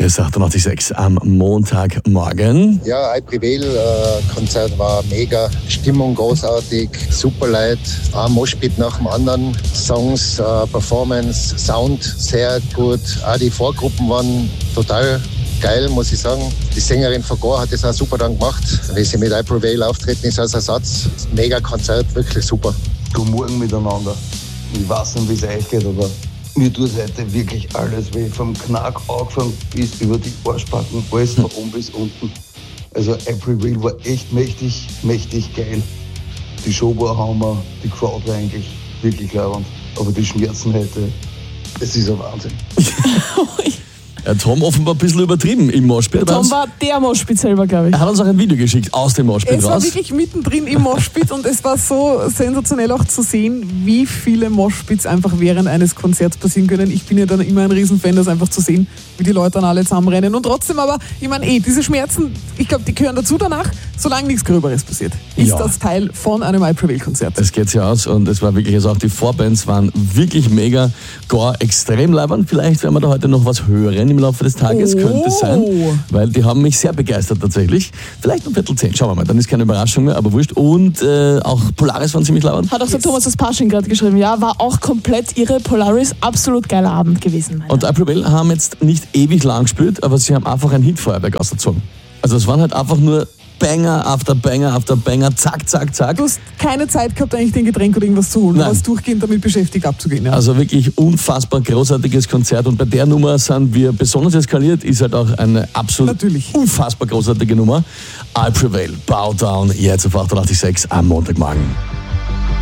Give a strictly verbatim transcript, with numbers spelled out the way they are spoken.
Hier ist achtundachtzig Komma sechs am Montagmorgen. Ja, I Prevail äh, Konzert war mega, Stimmung großartig, super Leute, ein Moshpit nach dem anderen, Songs, äh, Performance, Sound sehr gut, auch die Vorgruppen waren total geil, muss ich sagen. Die Sängerin von Gore hat das auch super dann gemacht, wie sie mit I Prevail auftreten ist als Ersatz. Mega Konzert, wirklich super. Guten Morgen miteinander. Ich weiß nicht, wie es euch geht, aber mir tut heute wirklich alles weh. Vom Knack angefangen bis über die Arschbacken, alles von oben bis unten. Also I Prevail war echt mächtig, mächtig geil. Die Show war Hammer, die Crowd war eigentlich wirklich leibend. Aber die Schmerzen heute, es ist ein Wahnsinn. Ja, Tom offenbar ein bisschen übertrieben im Moshpit. Tom war der Moshpit selber, glaube ich. Er hat uns auch ein Video geschickt aus dem Moshpit Es raus. war wirklich mittendrin im Moshpit und es war so sensationell auch zu sehen, wie viele Moshpits einfach während eines Konzerts passieren können. Ich bin ja dann immer ein Riesenfan, das einfach zu sehen, wie die Leute dann alle zusammenrennen. Und trotzdem aber, ich meine eh, diese Schmerzen, ich glaube, die gehören dazu danach, solange nichts Gröberes passiert. Ist Ja. das Teil von einem I Prevail-Konzert. Es geht ja aus und es war wirklich, also auch die Vorbands waren wirklich mega. Gore extrem leibend. Vielleicht werden wir da heute noch was hören im Laufe des Tages, Oh. könnte es sein, weil die haben mich sehr begeistert tatsächlich. Vielleicht um Viertel zehn, schauen wir mal, dann ist keine Überraschung mehr, aber wurscht. Und äh, auch Polaris waren ziemlich leibend. Hat auch der Thomas aus Pasching gerade geschrieben. Ja, war auch komplett irre. Polaris, absolut geiler Abend gewesen. Meine. Und I Prevail haben jetzt nicht ewig lang gespielt, aber sie haben einfach ein Hitfeuerwerk ausgezogen. Also es waren halt einfach nur Banger after Banger after Banger, zack, zack, zack. Du hast keine Zeit gehabt, eigentlich den Getränk oder irgendwas zu holen. Du Nein. warst durchgehend damit beschäftigt abzugehen. Ja. Also wirklich unfassbar großartiges Konzert und bei der Nummer sind wir besonders eskaliert, ist halt auch eine absolut Natürlich. unfassbar großartige Nummer. I Prevail, Bow Down, jetzt auf achtundachtzig Komma sechs am Montagmorgen.